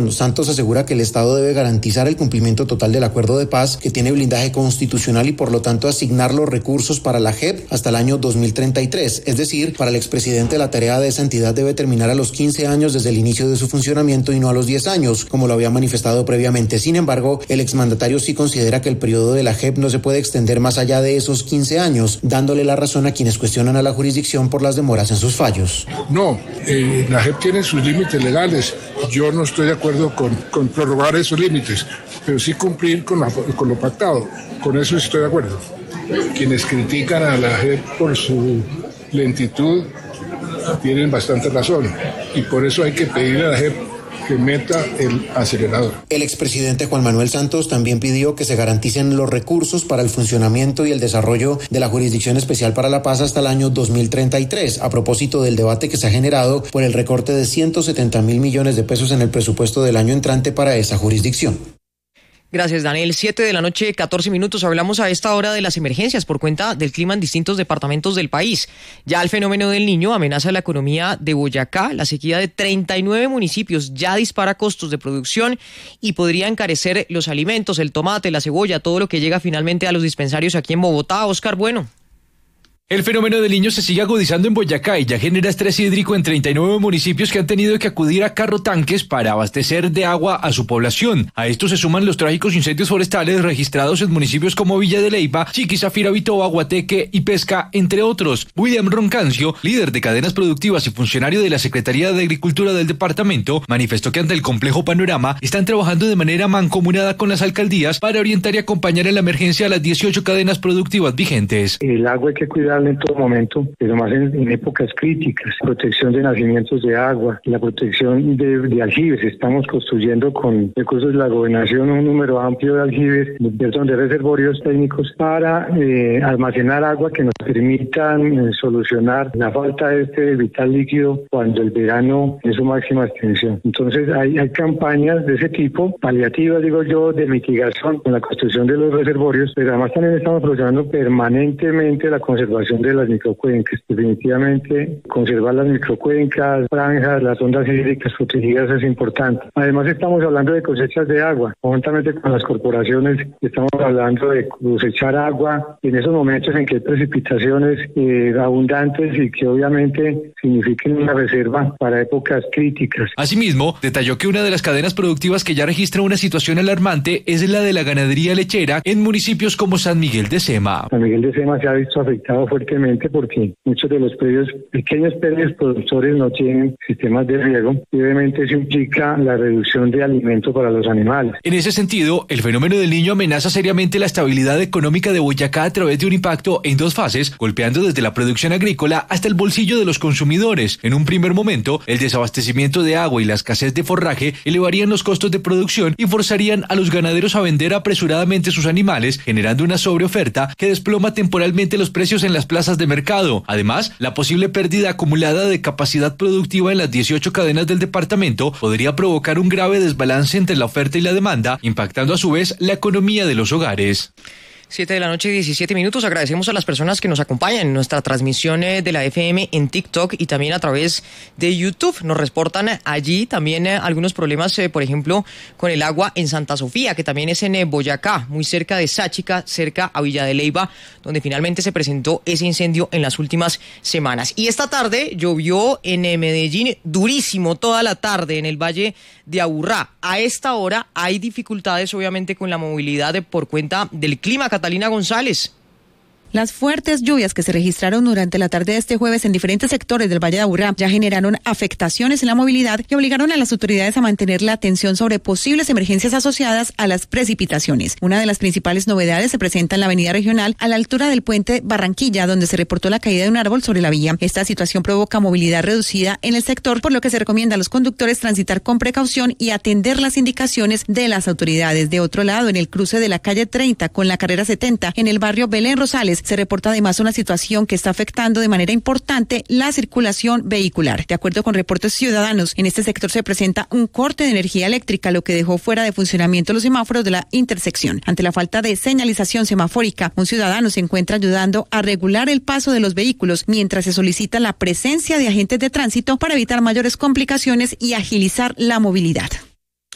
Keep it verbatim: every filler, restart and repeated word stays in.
región. Santos asegura que el Estado debe garantizar el cumplimiento total del acuerdo de paz, que tiene blindaje constitucional y por lo tanto asignar los recursos para la J E P hasta el año dos mil treinta y tres. Es decir, para el expresidente la tarea de esa entidad debe terminar a los quince años desde el inicio de su funcionamiento y no a los diez años, como lo había manifestado previamente. Sin embargo, el exmandatario sí considera que el periodo de la J E P no se puede extender más allá de esos quince años, dándole la razón a quienes cuestionan a la jurisdicción por las demoras en sus fallos. No, eh, la J E P tiene sus límites legales. Yo no estoy de acuerdo con, con prorrogar esos límites, pero sí cumplir con, la, con lo pactado. Con eso estoy de acuerdo. Quienes critican a la J E P por su lentitud tienen bastante razón, y por eso hay que pedirle a la J E P que meta el acelerador. El expresidente Juan Manuel Santos también pidió que se garanticen los recursos para el funcionamiento y el desarrollo de la Jurisdicción Especial para la Paz hasta el año dos mil treinta y tres, a propósito del debate que se ha generado por el recorte de ciento setenta mil millones de pesos en el presupuesto del año entrante para esa jurisdicción. Gracias, Daniel. Siete de la noche, catorce minutos. Hablamos a esta hora de las emergencias por cuenta del clima en distintos departamentos del país. Ya el fenómeno del Niño amenaza la economía de Boyacá. La sequía de treinta y nueve municipios ya dispara costos de producción y podría encarecer los alimentos, el tomate, la cebolla, todo lo que llega finalmente a los dispensarios aquí en Bogotá. Oscar Bueno. El fenómeno del Niño se sigue agudizando en Boyacá y ya genera estrés hídrico en treinta y nueve municipios que han tenido que acudir a carro tanques para abastecer de agua a su población. A esto se suman los trágicos incendios forestales registrados en municipios como Villa de Leyva, Chiquizafira, Bitoa, Guateque y Pesca, entre otros. William Roncancio, líder de cadenas productivas y funcionario de la Secretaría de Agricultura del departamento, manifestó que ante el complejo panorama están trabajando de manera mancomunada con las alcaldías para orientar y acompañar en la emergencia a las dieciocho cadenas productivas vigentes. El agua hay que cuidar en todo momento, pero más en, en épocas críticas, protección de nacimientos de agua, la protección de, de aljibes. Estamos construyendo con recursos de la gobernación un número amplio de aljibes, perdón, de reservorios técnicos para eh, almacenar agua que nos permitan eh, solucionar la falta de este vital líquido cuando el verano es su máxima extensión. Entonces hay, hay campañas de ese tipo, paliativas, digo yo, de mitigación con la construcción de los reservorios, pero además también estamos procesando permanentemente la conservación de las microcuencas. Definitivamente conservar las microcuencas, franjas, las ondas hídricas protegidas es importante. Además estamos hablando de cosechas de agua, conjuntamente con las corporaciones estamos hablando de cosechar agua en esos momentos en que hay precipitaciones eh, abundantes y que obviamente signifiquen una reserva para épocas críticas. Asimismo, detalló que una de las cadenas productivas que ya registra una situación alarmante es la de la ganadería lechera en municipios como San Miguel de Sema. San Miguel de Sema se ha visto afectado fuertemente porque muchos de los predios, pequeños predios productores no tienen sistemas de riego y obviamente eso implica la reducción de alimento para los animales. En ese sentido, el fenómeno del Niño amenaza seriamente la estabilidad económica de Boyacá a través de un impacto en dos fases, golpeando desde la producción agrícola hasta el bolsillo de los consumidores. En un primer momento, el desabastecimiento de agua y la escasez de forraje elevarían los costos de producción y forzarían a los ganaderos a vender apresuradamente sus animales, generando una sobreoferta que desploma temporalmente los precios en las plazas de mercado. Además, la posible pérdida acumulada de capacidad productiva en las dieciocho cadenas del departamento podría provocar un grave desbalance entre la oferta y la demanda, impactando a su vez la economía de los hogares. Siete de la noche, diecisiete minutos. Agradecemos a las personas que nos acompañan en nuestra transmisión de la F M en TikTok y también a través de YouTube. Nos reportan allí también algunos problemas, por ejemplo, con el agua en Santa Sofía, que también es en Boyacá, muy cerca de Sáchica, cerca a Villa de Leyva, donde finalmente se presentó ese incendio en las últimas semanas. Y esta tarde llovió en Medellín durísimo toda la tarde en el Valle de Aburrá. A esta hora hay dificultades, obviamente, con la movilidad por cuenta del clima. Catalina González. Las fuertes lluvias que se registraron durante la tarde de este jueves en diferentes sectores del Valle de Aburrá ya generaron afectaciones en la movilidad y obligaron a las autoridades a mantener la atención sobre posibles emergencias asociadas a las precipitaciones. Una de las principales novedades se presenta en la avenida regional a la altura del puente Barranquilla, donde se reportó la caída de un árbol sobre la vía. Esta situación provoca movilidad reducida en el sector, por lo que se recomienda a los conductores transitar con precaución y atender las indicaciones de las autoridades. De otro lado, en el cruce de la calle treinta con la carrera setenta, en el barrio Belén Rosales, se reporta además una situación que está afectando de manera importante la circulación vehicular. De acuerdo con reportes ciudadanos, en este sector se presenta un corte de energía eléctrica, lo que dejó fuera de funcionamiento los semáforos de la intersección. Ante la falta de señalización semafórica, un ciudadano se encuentra ayudando a regular el paso de los vehículos mientras se solicita la presencia de agentes de tránsito para evitar mayores complicaciones y agilizar la movilidad.